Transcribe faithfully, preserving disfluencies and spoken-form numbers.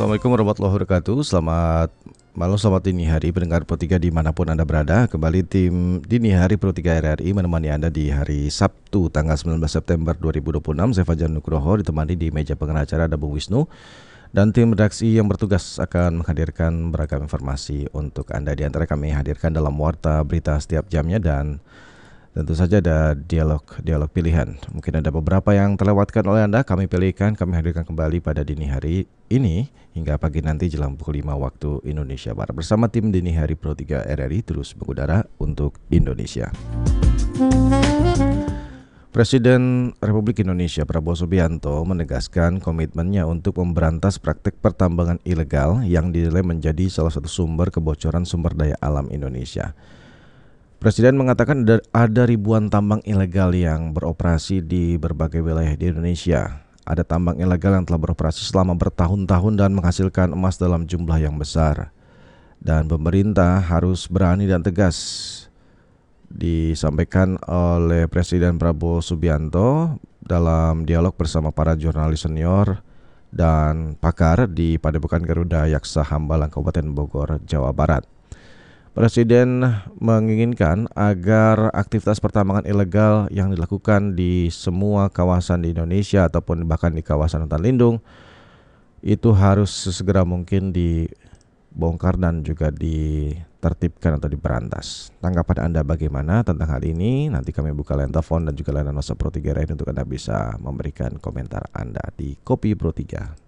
Assalamualaikum warahmatullahi wabarakatuh. Selamat malam, selamat dini hari pendengar Pro tiga dimanapun Anda berada. Kembali tim Dini Hari Pro tiga R R I menemani Anda di hari Sabtu tanggal sembilan belas September dua ribu dua puluh enam. Saya Fajar Nugroho ditemani di meja pengacara ada Bung Wisnu. Dan tim redaksi yang bertugas akan menghadirkan beragam informasi untuk Anda. Di antara kami hadirkan dalam warta berita setiap jamnya dan tentu saja ada dialog-dialog pilihan. Mungkin ada beberapa yang terlewatkan oleh Anda, kami pilihkan, kami hadirkan kembali pada dini hari ini hingga pagi nanti jelang pukul lima waktu Indonesia Barat. Bersama tim Dini Hari Pro tiga R R I terus mengudara untuk Indonesia. Presiden Republik Indonesia Prabowo Subianto menegaskan komitmennya untuk memberantas praktik pertambangan ilegal yang dinilai menjadi salah satu sumber kebocoran sumber daya alam Indonesia. Presiden mengatakan ada ribuan tambang ilegal yang beroperasi di berbagai wilayah di Indonesia. Ada tambang ilegal yang telah beroperasi selama bertahun-tahun dan menghasilkan emas dalam jumlah yang besar. Dan pemerintah harus berani dan tegas. Disampaikan oleh Presiden Prabowo Subianto dalam dialog bersama para jurnalis senior dan pakar di Padepokan Garuda Yaksa Hambalang Kabupaten Bogor, Jawa Barat. Presiden menginginkan agar aktivitas pertambangan ilegal yang dilakukan di semua kawasan di Indonesia ataupun bahkan di kawasan hutan lindung itu harus sesegera mungkin dibongkar dan juga ditertibkan atau diberantas. Tanggapan Anda bagaimana tentang hal ini? Nanti kami buka line telepon dan juga layanan WhatsApp Pro tiga R R I untuk Anda bisa memberikan komentar Anda di Kopi Pro tiga.